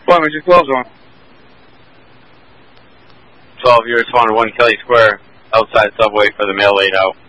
Appointment, your clothes on. 12, you responded 1 Kelly Square, outside subway for the mail laid out.